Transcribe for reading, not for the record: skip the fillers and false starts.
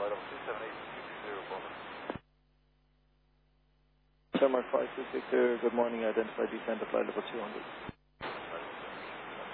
Mark 5 Victor, good morning, identify descent, apply level 200.